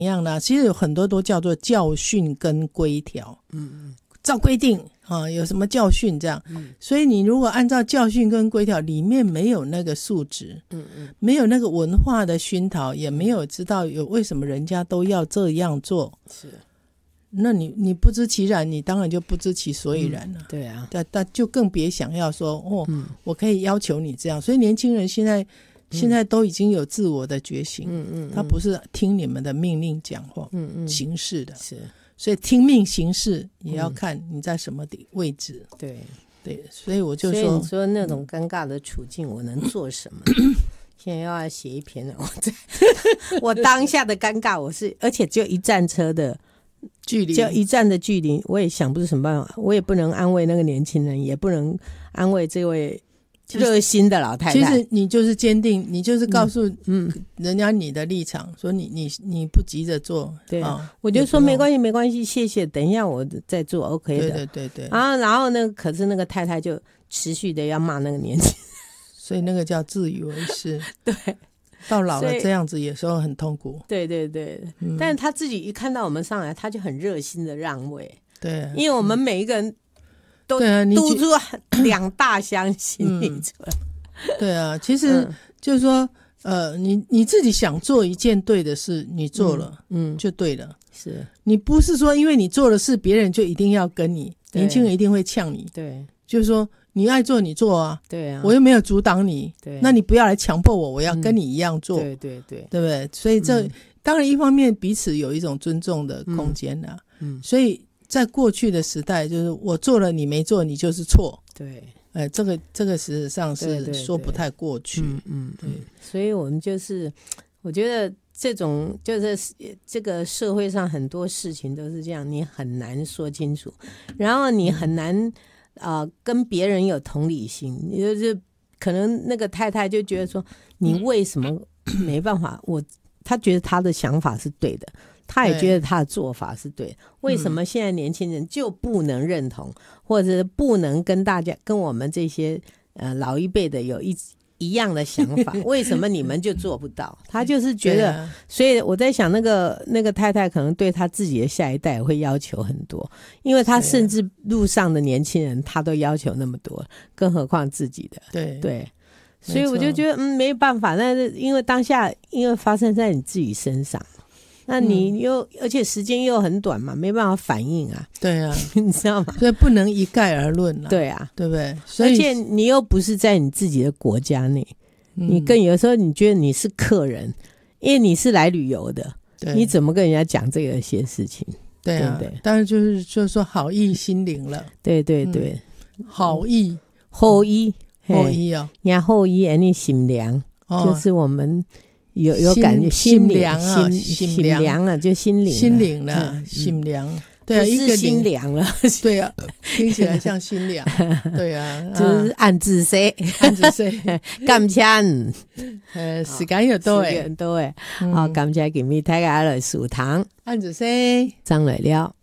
一样的，其实有很多都叫做教训跟规条，照规定有什么教训这样，所以你如果按照教训跟规条里面没有那个素质，没有那个文化的熏陶，也没有知道有为什么人家都要这样做，是，那你不知其然，你当然就不知其所以然了。 对啊， 但就更别想要说我可以要求你这样。所以年轻人现在都已经有自我的觉醒，他不是听你们的命令讲话，行事的，是。所以听命行事也要看你在什么位置。对，所以我就说， 所以你说那种尴尬的处境，我能做什么？现在要写一篇了，我当下的尴尬，而且只有一站车的距离，只有一站的距离，我也想不出什么办法，我也不能安慰那个年轻人，也不能安慰这位热心的老太太。 其实你就是坚定，你就是告诉人家你的立场，说你不急着做。 对，我就说没关系没关系，谢谢，等一下我再做 OK 的。 对。 然后呢，可是那个太太就持续的要骂那个年轻人， 所以那个叫自以为是。对，到老了这样子有时候很痛苦。 对，但是他自己一看到我们上来，他就很热心的让位。对，因为我们每一个人都嘟出2大箱行李出来。 对啊，其实就是说你自己想做一件对的事，你做了就对了。是，你不是说因为你做的事别人就一定要跟你，年轻人一定会呛你。对，就是说你爱做你做啊，对啊，我又没有阻挡你，对，那你不要来强迫我要跟你一样做。对不对？所以这当然一方面彼此有一种尊重的空间啊。所以在过去的时代，就是我做了你没做，你就是错。对，这个事实上是说不太过去。对， 所以我们就是我觉得这种就是这个社会上很多事情都是这样，你很难说清楚，然后你很难跟别人有同理心。你就是可能那个太太就觉得说你为什么没办法，他觉得他的想法是对的，他也觉得他的做法是对的，为什么现在年轻人就不能认同，或者不能跟我们这些老一辈的有一样的想法？为什么你们就做不到？他就是觉得，所以我在想那个太太可能对他自己的下一代会要求很多，因为他甚至路上的年轻人他都要求那么多，更何况自己的。对，所以我就觉得没办法，但是因为当下因为发生在你自己身上，那你而且时间又很短嘛，没办法反应啊。对啊，你知道吗？ 所以不能一概而论啦。对啊， 对不对？所以而且你又不是在你自己的国家内，你更有时候你觉得你是客人，因为你是来旅游的，你怎么跟人家讲这些事情？对啊，对， 当然就是说好意心领了。 对， 好意后意哦， 人家后意你心凉，就是我们有感觉心凉啊， 心凉啊，就心灵了，心凉。对啊， 一个心凉了。 对啊，听起来像心凉。对啊， 就是暗自说，感谢时间又到诶，好，感谢今日大家来收听， 暗自说， 张磊了。